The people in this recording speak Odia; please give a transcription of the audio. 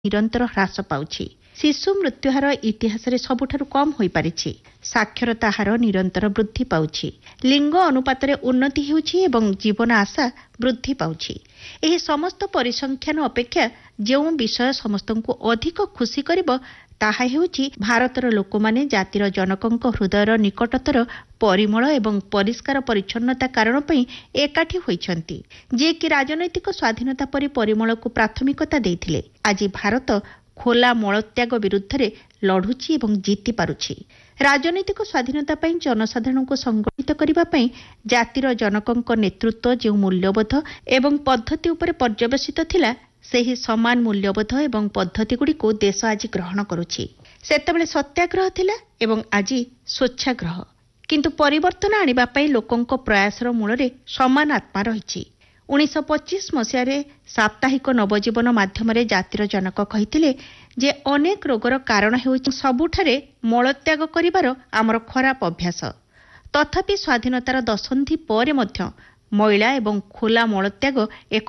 ନିରନ୍ତର ହ୍ରାସ ପାଉଛି। ଶିଶୁ ମୃତ୍ୟୁହାର ଇତିହାସରେ ସବୁଠାରୁ କମ୍ ହୋଇପାରିଛି। ସାକ୍ଷରତା ହାର ନିରନ୍ତର ବୃଦ୍ଧି ପାଉଛି। ଲିଙ୍ଗ ଅନୁପାତରେ ଉନ୍ନତି ହେଉଛି ଏବଂ ଜୀବନ ଆଶା ବୃଦ୍ଧି ପାଉଛି। ଏହି ସମସ୍ତ ପରିସଂଖ୍ୟାନ ଅପେକ୍ଷା ଯେଉଁ ବିଷୟ ସମସ୍ତଙ୍କୁ ଅଧିକ ଖୁସି କରିବ ତାହା ହେଉଛି ଭାରତର ଲୋକମାନେ ଜାତିର ଜନକଙ୍କ ହୃଦୟର ନିକଟତର ପରିମଳ ଏବଂ ପରିଷ୍କାର ପରିଚ୍ଛନ୍ନତା କାରଣ ପାଇଁ ଏକାଠି ହୋଇଛନ୍ତି, ଯିଏକି ରାଜନୈତିକ ସ୍ୱାଧୀନତା ପରି ପରିମଳକୁ ପ୍ରାଥମିକତା ଦେଇଥିଲେ। ଆଜି ଭାରତ ଖୋଲା ମଳତ୍ୟାଗ ବିରୁଦ୍ଧରେ ଲଢୁଛି ଏବଂ ଜିତି ପାରୁଛି। ରାଜନୈତିକ ସ୍ୱାଧୀନତା ପାଇଁ ଜନସାଧାରଣଙ୍କୁ ସଂଗଠିତ କରିବା ପାଇଁ ଜାତିର ଜନକଙ୍କ ନେତୃତ୍ୱ ଯେଉଁ ମୂଲ୍ୟବୋଧ ଏବଂ ପଦ୍ଧତି ଉପରେ ପର୍ଯ୍ୟବେସିତ ଥିଲା, ସେହି ସମାନ ମୂଲ୍ୟବୋଧ ଏବଂ ପଦ୍ଧତିଗୁଡ଼ିକୁ ଦେଶ ଆଜି ଗ୍ରହଣ କରୁଛି। ସେତେବେଳେ ସତ୍ୟାଗ୍ରହ ଥିଲା ଏବଂ ଆଜି ସ୍ୱଚ୍ଛାଗ୍ରହ। କିନ୍ତୁ ପରିବର୍ତ୍ତନ ଆଣିବା ପାଇଁ ଲୋକଙ୍କ ପ୍ରୟାସର ମୂଳରେ ସମାନ ଆତ୍ମା ରହିଛି। 1925 ମସିହାରେ ସାପ୍ତାହିକ ନବଜୀବନ ମାଧ୍ୟମରେ ଜାତିର ଜନକ କହିଥିଲେ ଯେ ଅନେକ ରୋଗର କାରଣ ହେଉଛି ସବୁଠାରେ ମଳତ୍ୟାଗ କରିବାର ଆମର ଖରାପ ଅଭ୍ୟାସ। ତଥାପି ସ୍ୱାଧୀନତାର ଦଶନ୍ଧି ପରେ ମଧ୍ୟ ମଇଳା ଏବଂ ଖୋଲା ମଳତ୍ୟାଗ ଏକ